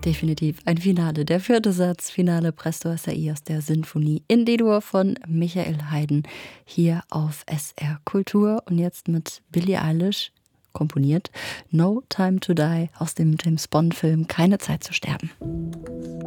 definitiv ein Finale. Der vierte Satz, Finale Presto Assai aus der Sinfonie in D-Dur von Michael Haydn hier auf SR Kultur. Und jetzt mit Billie Eilish komponiert No Time to Die aus dem James Bond-Film Keine Zeit zu sterben.